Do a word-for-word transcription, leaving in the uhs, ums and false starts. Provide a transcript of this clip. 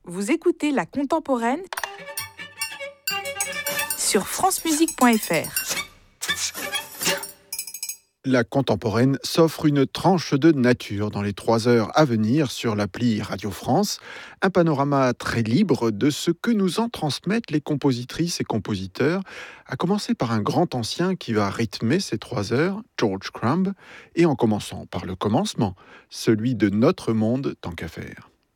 Vous écoutez La Contemporaine sur francemusique point f r. La Contemporaine s'offre une tranche de nature dans les trois heures à venir sur l'appli Radio France. Un panorama très libre de ce que nous en transmettent les compositrices et compositeurs, à commencer par un grand ancien qui va rythmer ces trois heures, George Crumb, et en commençant par le commencement, celui de Notre monde tant qu'à faire.